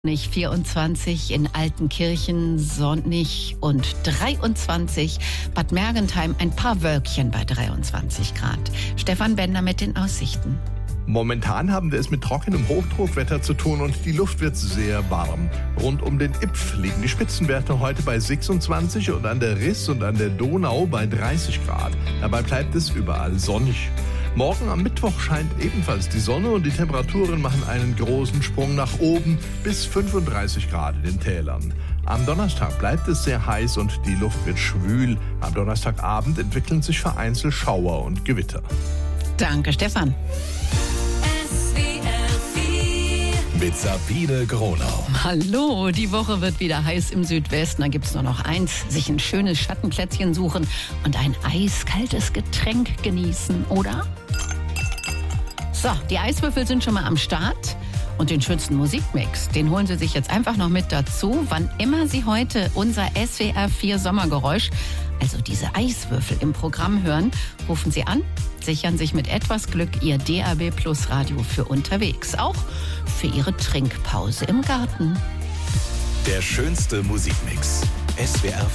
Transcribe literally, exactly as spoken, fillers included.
Nicht vierundzwanzig in Altenkirchen, sonnig und dreiundzwanzig. Bad Mergentheim ein paar Wölkchen bei dreiundzwanzig Grad. Stefan Bender mit den Aussichten. Momentan haben wir es mit trockenem Hochdruckwetter zu tun und die Luft wird sehr warm. Rund um den Ipf liegen die Spitzenwerte heute bei sechsundzwanzig und an der Riss und an der Donau bei dreißig Grad. Dabei bleibt es überall sonnig. Morgen am Mittwoch scheint ebenfalls die Sonne und die Temperaturen machen einen großen Sprung nach oben bis fünfunddreißig Grad in den Tälern. Am Donnerstag bleibt es sehr heiß und die Luft wird schwül. Am Donnerstagabend entwickeln sich vereinzelt Schauer und Gewitter. Danke, Stefan. Mit Sabine Gronau. Hallo, die Woche wird wieder heiß im Südwesten. Da gibt es nur noch eins, sich ein schönes Schattenplätzchen suchen und ein eiskaltes Getränk genießen, oder? So, die Eiswürfel sind schon mal am Start. Und den schönsten Musikmix, den holen Sie sich jetzt einfach noch mit dazu, wann immer Sie heute unser S W R vier Sommergeräusch, also diese Eiswürfel im Programm hören, rufen Sie an, sichern sich mit etwas Glück Ihr D A B Plus Radio für unterwegs, auch für Ihre Trinkpause im Garten. Der schönste Musikmix. S W R